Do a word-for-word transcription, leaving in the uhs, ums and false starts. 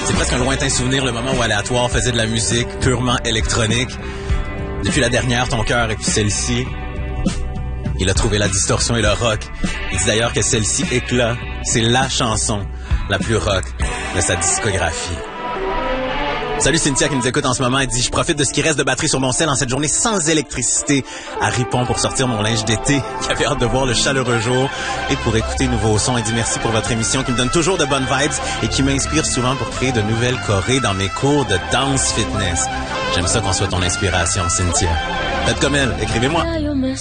C'est presque un lointain souvenir, le moment où Aléatoire faisait de la musique purement électronique. Depuis la dernière, Ton cœur, et puis celle-ci, il a trouvé la distorsion et le rock. Il dit d'ailleurs que celle-ci, Éclat, c'est la chanson la plus rock de sa discographie. Salut Cynthia qui nous écoute en ce moment. Elle dit « Je profite de ce qui reste de batterie sur mon sel en cette journée sans électricité à Ripon pour sortir mon linge d'été qui avait hâte de voir le chaleureux jour et pour écouter nouveaux sons. » Elle dit « Merci pour votre émission qui me donne toujours de bonnes vibes et qui m'inspire souvent pour créer de nouvelles chorés dans mes cours de danse fitness. » J'aime ça qu'on soit ton inspiration, Cynthia. Faites comme elle, écrivez-moi.